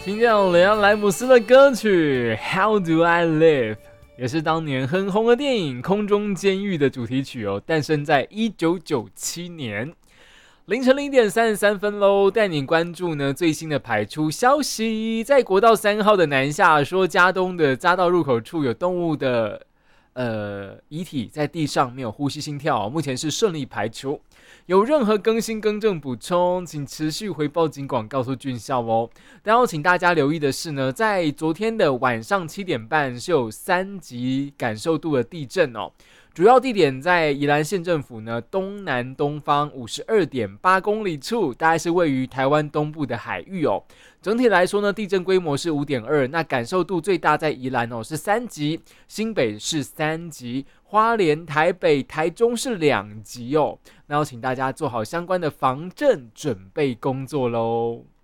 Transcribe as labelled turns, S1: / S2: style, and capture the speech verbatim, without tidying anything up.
S1: 听见雷昂莱姆斯的歌曲 How Do I Live， 也是当年很红的电影《空中监狱》的主题曲哦，诞生在一九九七年。凌晨零点三十三分喽，带你关注呢最新的排出消息。在国道三号的南下，说嘉东的匝道入口处有动物的呃遗体在地上，没有呼吸心跳，目前是顺利排除。有任何更新更正补充，请持续回报警广告诉军校哦。然后请大家留意的是呢，在昨天的晚上七点半是有三级感受度的地震哦。主要地点在宜兰县政府呢东南东方五十二点八公里处，大概是位于台湾东部的海域哦。整体来说呢，地震规模是 五点二， 那感受度最大在宜兰哦是三级，新北是三级，花莲、台北、台中是两级哦。那要请大家做好相关的防震准备工作咯。